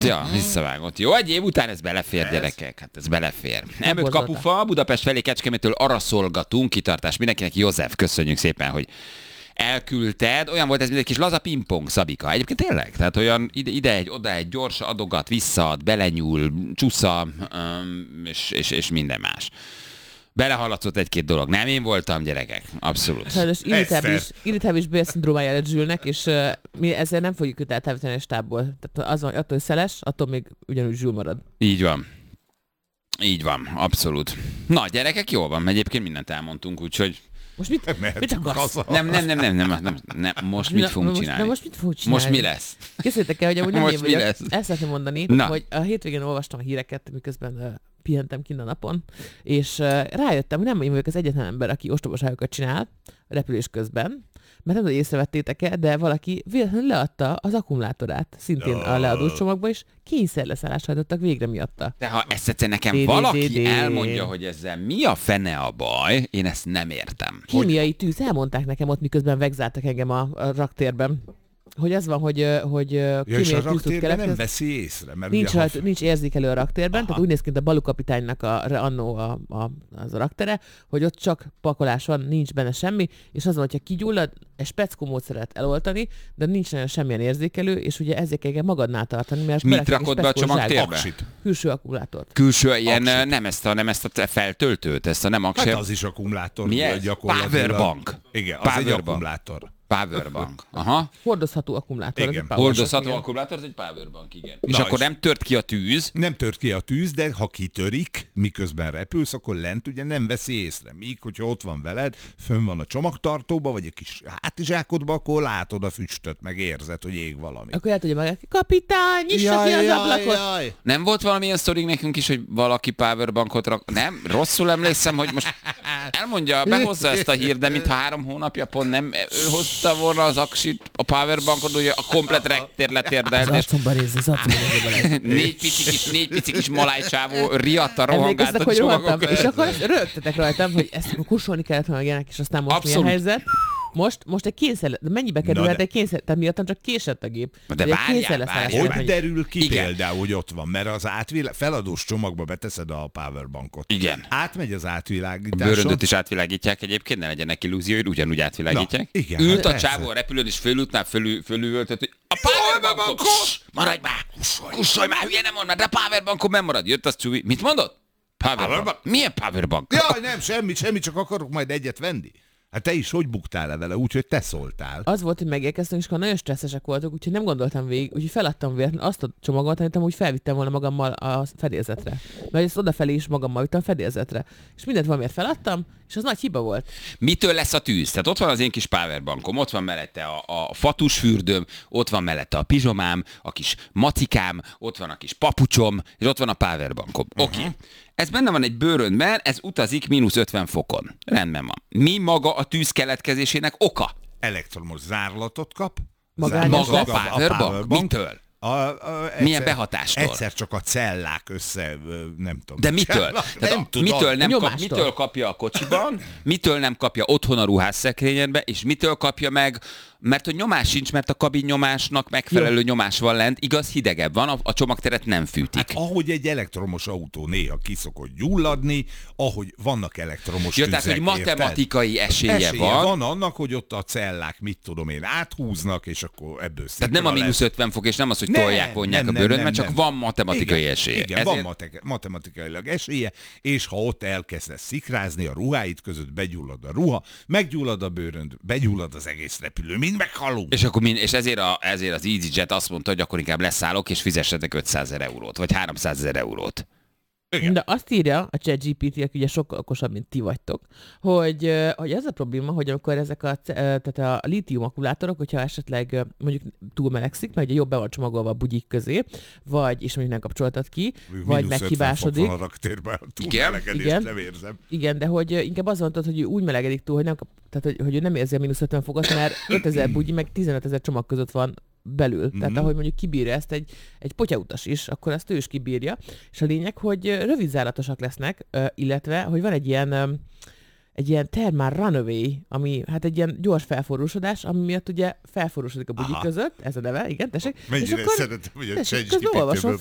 Ja, visszavágott. Jó, egy év után ez belefér, gyerekek. Hát ez belefér. M5 kapufa, Budapest felé Kecskemétől arra szolgatunk. Kitartás mindenkinek. József, köszönjük szépen, hogy elküldted. Olyan volt ez, mint egy kis laza pingpong, Szabika. Egyébként tényleg. Tehát olyan ide egy, oda egy, gyors adogat, visszaad, belenyúl, csúsza, és minden más. Belehallatszott egy-két dolog. Nem én voltam, gyerekek. Abszolút. Sajnos irritábilis bélszindrómája lett Zsülnek, és mi ezzel nem fogjuk őt eltávolítani a stábból. Tehát az van, attól, hogy szeles, attól még ugyanúgy Zsül marad. Így van. Így van, abszolút. Na, gyerekek, jól van. Egyébként mindent elmondtunk, úgyhogy... Most mit akarsz? Nem. Most mit fogunk csinálni? Most mit fogunk csinálni? Most mi lesz? Készítek el, hogy amúgy nem most én vagyok. lesz? Ezt szeretném mondani, hogy a hétvégén olvastam a híreket, miközben pihentem kint a napon, és rájöttem, hogy nem én vagyok az egyetlen ember, aki ostobaságokat csinál repülés közben, mert nem tudom, hogy észrevettétek-e, de valaki véletlenül leadta az akkumulátorát, szintén a leadós csomagba, és kényszerleszállást hajtottak végre miatta. De ha ezt egyszer nekem valaki elmondja, hogy ezzel mi a fene a baj, én ezt nem értem. Kémiai tűz, elmondták nekem ott, miközben vegzáltak engem a raktérben. Hogy ez van, hogy kémiai tűz tud keletkezni. Nem veszi észre, mert nincs érzékelő a raktérben, tehát úgy néz ki, mint a balukapitánynak annó az a raktere, hogy ott csak pakolás van, nincs benne semmi, és az van, hogyha kigyullad, egy speckó módszeret eloltani, de nincs nagyon semmilyen érzékelő, és ugye ezért kell magadnál tartani, mert mit rakod be a csomagtérbe? Külső akkumulátor. Külső ilyen, nem ezt a feltöltőt, ezt a nem aksi. Hát az is akkumulátor. Mi ez? Powerbank. Igen, az egy akkumulátor. Powerbank. Aha. Hordozható akkumulátor. Igen. Hordozható akkumulátor, ez egy powerbank, igen. És akkor nem tört ki a tűz? Nem tört ki a tűz, de ha kitörik, miközben repülsz, akkor lent ugye nem veszi észre. Míg, hogyha ott van veled, fönn van a csomagtartóba, vagy egy kis hátizsákodba, akkor látod a füstöt, meg érzed, hogy ég valami. Akkor el tudja meg, kapitány, nyissa ki az ablakot. Nem volt valamilyen sztoring nekünk is, hogy valaki powerbankot rak... Nem? Rosszul emlékszem, hogy most elmondja, behozza ezt a hírt, de mintha 3 hónapja pont nem hozta volna az aksit, a powerbankot, ugye a komplet rektér letérdelt. Az arcomba rész, az arcomba rész. Négy pici kis malájcsávó riadta, rohangált a csomagokat. És akkor rögtetek rajtam, hogy ezt kusolni kellett volna ilyenek, és aztán most milyen helyzet. Most egy kényszer, de mennyibe kerülhet egy kényszer, tehát miattam csak késett a gép. De várjál. Hogy derül ki például, hogy ott van, mert az feladós csomagba beteszed a powerbankot. Igen. Átmegy az átvilágításon. Bőröndöt is átvilágítják egyébként, ne legyenek illúzióid, ugyanúgy átvilágítják. Igen, ült a csávó a repülőn, és fölültnál fölülöltött, hogy a powerbankot! Maradj már! Kussolj már, hülye nem mondd, de a powerbankon nem marad. Jött az Csubi. Mit mondott? Powerbank. Milyen powerbank? Jaj, nem, semmit, csak akarok majd egyet venni. Hát te is hogy buktál le vele, úgyhogy te szóltál. Az volt, hogy megérkeztünk, és akkor nagyon stresszesek voltak, úgyhogy nem gondoltam végig, úgyhogy feladtam véletlenül azt a csomagot, amit úgy felvittem volna magammal a fedélzetre. Mert ezt odafelé is magammal vittem a fedélzetre. És mindent valamiért feladtam, és az nagy hiba volt. Mitől lesz a tűz? Tehát ott van az én kis powerbankom, ott van mellette a fatusfürdőm, ott van mellette a pizsomám, a kis macikám, ott van a kis papucsom, és ott van a powerbankom. Oké. Ez benne van egy bőröndben, ez utazik -50 fokon. Rendben van. Mi maga a tűz keletkezésének oka? Elektromos zárlatot kap. Maga a powerbank? Mitől? Milyen behatástól? Egyszer csak a cellák nem tudom. De mitől? Mitől kapja a kocsiban, mitől nem kapja otthon a ruhásszekrényedbe, és mitől kapja meg, mert hogy nyomás sincs, mert a kabin nyomásnak megfelelő nyomás van lent, igaz, hidegebb van, a csomagteret nem fűtik. Hát, ahogy egy elektromos autó néha ki szokott gyulladni, ahogy vannak elektromos tüzek. Tehát, hogy matematikai esélye van. Van annak, hogy ott a cellák, mit tudom én, áthúznak, és akkor ebből tehát nem a -50 fok, és nem az, hogy tolják, vonják a bőrönt, mert csak van matematikai esélye. Igen, van matematikailag esélye, és ha ott elkezdesz szikrázni, a ruháid között begyullad a ruha, meggyullad a bőrönd, begyullad az egész repülő, mind meghalunk. És ezért az EasyJet azt mondta, hogy akkor inkább leszállok, és fizessetek 500 000 eurót, vagy 300 000 eurót. Igen. De azt írja a ChatGPT, aki ugye sokkal okosabb, mint ti vagytok, hogy ez a probléma, hogy amikor ezek tehát a lítium akkumulátorok, hogyha esetleg mondjuk túlmelegszik, mert ugye jobb be van csomagolva a bugyik közé, vagy és mondjuk nem kapcsoltad ki, vagy meghibásodik. A raktérben, túlmelegedést nem érzem. Igen, de hogy inkább az mondtad, hogy úgy melegedik túl, hogy nem tehát hogy ő nem érzi a -50 fokot, mert 5000 bugyi, meg 15 000 csomag között van belül. Tehát ahogy mondjuk kibírja ezt egy potyautas is, akkor ezt ő is kibírja. És a lényeg, hogy rövidzárlatosak lesznek, illetve, hogy van egy ilyen egy ilyen thermal runaway, ami hát egy ilyen gyors felforrósodás, ami miatt ugye felforrósodik a bugyi között, ez a neve, igen, tessék. Mennyire szeretem, hogy a közben olvasom